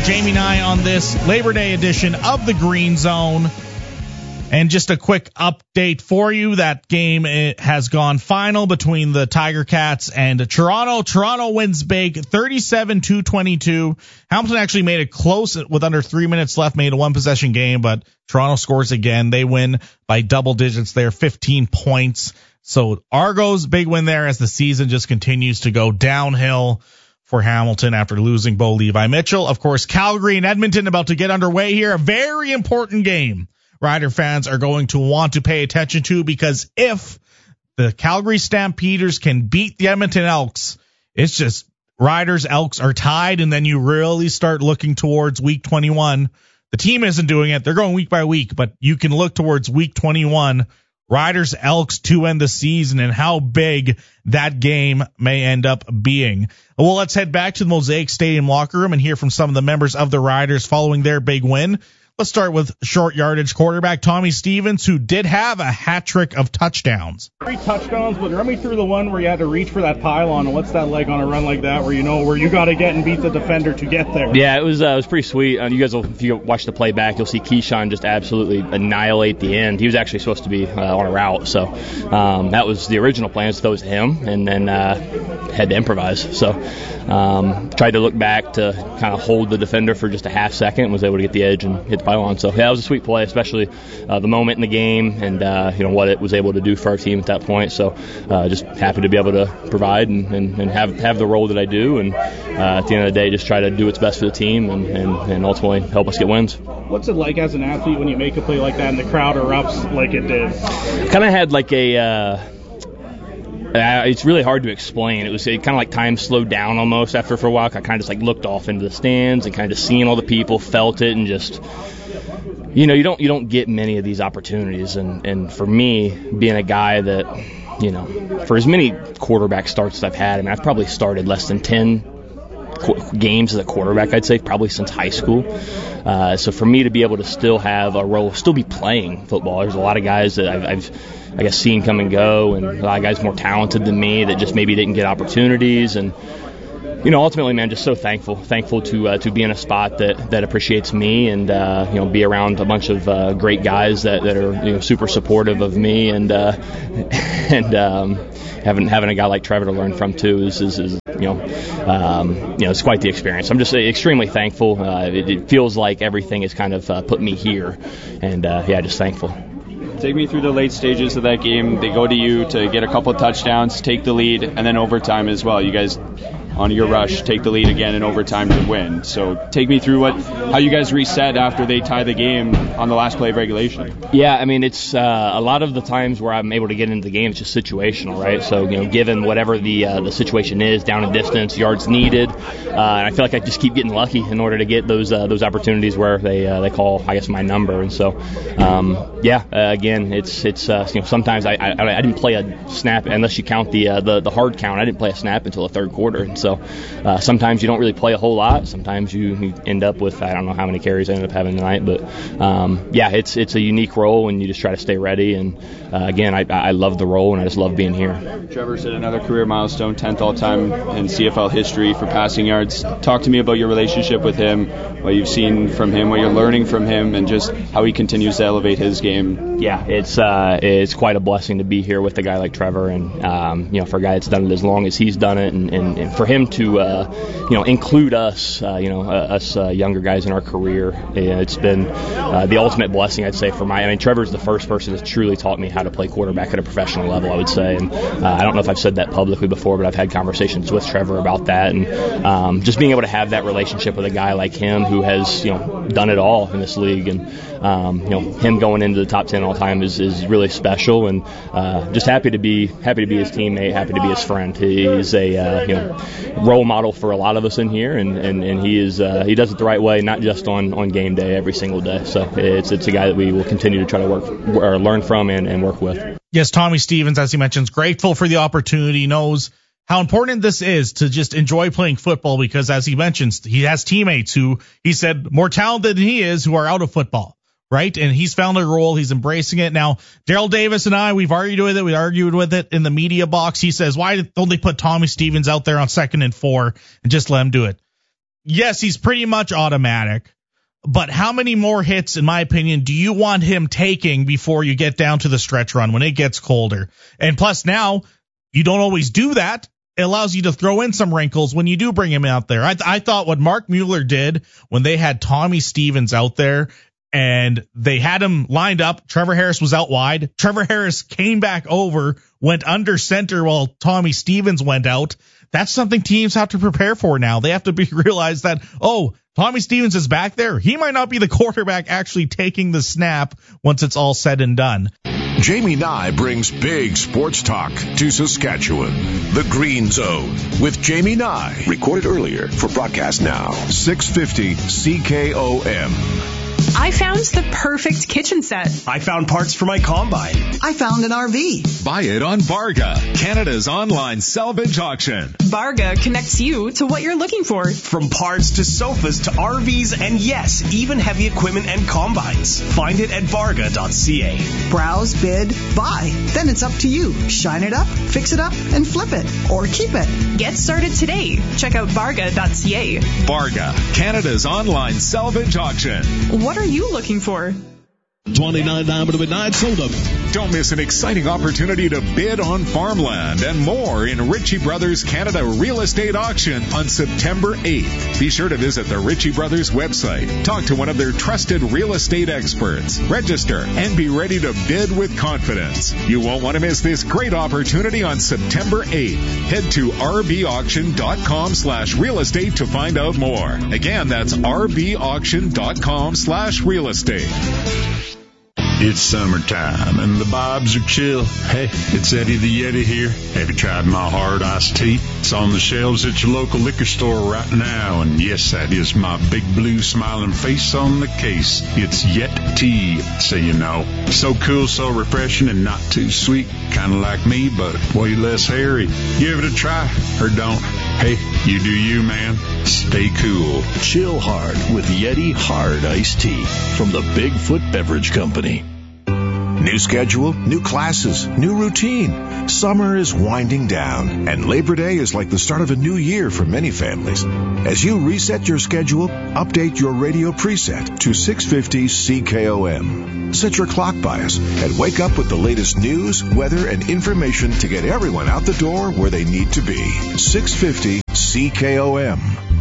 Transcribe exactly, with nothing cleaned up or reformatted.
Jamie Nye on this Labor Day edition of the Green Zone. And just a quick update for you. That game it has gone final between the Tiger Cats and Toronto. Toronto wins big, thirty-seven to twenty-two. Hamilton actually made it close with under three minutes left, made a one-possession game, but Toronto scores again. They win by double digits there, fifteen points. So Argos, big win there as the season just continues to go downhill for Hamilton after losing Bo Levi Mitchell. Of course, Calgary and Edmonton about to get underway here. A very important game Rider fans are going to want to pay attention to, because if the Calgary Stampeders can beat the Edmonton Elks, it's just Riders, Elks are tied, and then you really start looking towards week twenty-one. The team isn't doing it. They're going week by week, but you can look towards week twenty-one, Riders, Elks to end the season, and how big that game may end up being. Well, let's head back to the Mosaic Stadium locker room and hear from some of the members of the Riders following their big win. Let's start with short yardage quarterback Tommy Stevens, who did have a hat trick of touchdowns. Three touchdowns, but run me through the one where you had to reach for that pylon. And what's that like on a run like that, where you know where you got to get and beat the defender to get there? Yeah, it was uh, it was pretty sweet. Uh, you guys will, if you watch the play back, you'll see Keyshawn just absolutely annihilate the end. He was actually supposed to be uh, on a route, so um, that was the original plan. So that was him, and then uh, had to improvise. So um, tried to look back to kind of hold the defender for just a half second, and was able to get the edge and hit the pylon. So yeah, that was a sweet play, especially uh, the moment in the game and uh, you know what it was able to do for our team at that point. So uh, just happy to be able to provide and, and, and have have the role that I do, and uh, at the end of the day, just try to do what's best for the team and, and, and ultimately help us get wins. What's it like as an athlete when you make a play like that and the crowd erupts like it did? Kind of had like a. Uh, Uh, it's really hard to explain. It was kind of like time slowed down almost after for a while. I kind of just like looked off into the stands and kind of seeing all the people, felt it, and just, you know, you don't you don't get many of these opportunities. And, and for me, being a guy that, you know, for as many quarterback starts as I've had, I mean, I've probably started less than ten qu- games as a quarterback, I'd say, probably since high school. Uh, so for me to be able to still have a role, still be playing football, there's a lot of guys that I've, I've I guess, seen come and go, and a lot of guys more talented than me that just maybe didn't get opportunities. And, you know, ultimately, man, just so thankful, thankful to uh, to be in a spot that, that appreciates me, and, uh, you know, be around a bunch of uh, great guys that, that are, you know, super supportive of me, and, uh, and, um, having, having a guy like Trevor to learn from too is, is, is you know, um, you know, it's quite the experience. I'm just extremely thankful. Uh, it, it feels like everything has kind of uh, put me here, and, uh, yeah, just thankful. Take me through the late stages of that game. They go to you to get a couple touchdowns, take the lead, and then overtime as well. You guys, on your rush, take the lead again in overtime to win. So take me through what how you guys reset after they tie the game on the last play of regulation. Yeah, I mean, it's uh, a lot of the times where I'm able to get into the game, it's just situational, right? So, you know, given whatever the uh, the situation is, down and distance, yards needed, uh, and I feel like I just keep getting lucky in order to get those uh, those opportunities where they uh, they call, I guess, my number. And so, um, yeah, uh, again, it's it's uh, you know, sometimes I, I I didn't play a snap unless you count the uh, the the hard count. I didn't play a snap until the third quarter. And so uh, sometimes you don't really play a whole lot. Sometimes you, you end up with, I don't know how many carries I ended up having tonight, but um, yeah, it's it's a unique role, and you just try to stay ready. And uh, again, I I love the role, and I just love being here. Trevor set another career milestone, tenth all-time in C F L history for passing yards. Talk to me about your relationship with him, what you've seen from him, what you're learning from him, and just how he continues to elevate his game. Yeah, it's uh, it's quite a blessing to be here with a guy like Trevor, and um, you know, for a guy that's done it as long as he's done it, and, and, and for him to uh, you know, include us, uh, you know, uh, us uh, younger guys in our career, yeah, it's been uh, the ultimate blessing, I'd say, for my. I mean, Trevor's the first person that's truly taught me how to play quarterback at a professional level, I would say, and uh, I don't know if I've said that publicly before, but I've had conversations with Trevor about that, and um, just being able to have that relationship with a guy like him who has, you know, done it all in this league, and um, you know, him going into the top ten all time is, is really special, and uh, just happy to be happy to be his teammate, happy to be his friend. He's a uh, you know, role model for a lot of us in here, and, and, and he is uh, he does it the right way, not just on, on game day, every single day. So it's it's a guy that we will continue to try to work or learn from and, and work with. Yes, Tommy Stevens, as he mentions, grateful for the opportunity, knows how important this is to just enjoy playing football, because as he mentions, he has teammates who he said more talented than he is who are out of football. Right. And he's found a role. He's embracing it. Now, Daryl Davis and I, we've argued with it. We argued with it in the media box. He says, why don't they put Tommy Stevens out there on second and four and just let him do it? yes, he's pretty much automatic. But how many more hits, in my opinion, do you want him taking before you get down to the stretch run when it gets colder? And plus now, you don't always do that. It allows you to throw in some wrinkles when you do bring him out there. I, th- I thought what Mark Mueller did when they had Tommy Stevens out there and they had him lined up, Trevor Harris was out wide. Trevor Harris came back over, went under center while Tommy Stevens went out. That's something teams have to prepare for now. They have to be realize that, oh, Tommy Stevens is back there. He might not be the quarterback actually taking the snap once it's all said and done. Jamie Nye brings big sports talk to Saskatchewan. The Green Zone with Jamie Nye. Recorded earlier for broadcast now. six fifty C K O M. I found the perfect kitchen set. I found parts for my combine. I found an R V. Buy it on Barga, Canada's online salvage auction. Barga connects you to what you're looking for. From parts to sofas to R Vs and yes, even heavy equipment and combines. Find it at barga dot c a. Browse, bid, buy. Then it's up to you. Shine it up, fix it up, and flip it. Or keep it. Get started today. Check out barga dot c a. Barga, Canada's online salvage auction. What are you looking for? twenty-nine down to midnight, sold them. Don't miss an exciting opportunity to bid on farmland and more in Ritchie Brothers Canada Real Estate Auction on September eighth. Be sure to visit the Ritchie Brothers website. Talk to one of their trusted real estate experts. Register and be ready to bid with confidence. You won't want to miss this great opportunity on September eighth. Head to rbauction.com slash real estate to find out more. Again, that's rbauction.com slash real estate. It's summertime and the vibes are chill. Hey, it's Eddie the Yeti here. Have you tried my hard iced tea? It's on the shelves at your local liquor store right now. And yes, that is my big blue smiling face on the case. It's Yet Tea, so you know. So cool, so refreshing, and not too sweet. Kind of like me, but way less hairy. Give it a try, or don't. Hey, you do you, man. Stay cool. Chill hard with Yeti Hard Iced Tea from the Bigfoot Beverage Company. New schedule, new classes, new routine. Summer is winding down, and Labor Day is like the start of a new year for many families. As you reset your schedule, update your radio preset to six fifty C K O M. Set your clock bias and wake up with the latest news, weather, and information to get everyone out the door where they need to be. six fifty C K O M.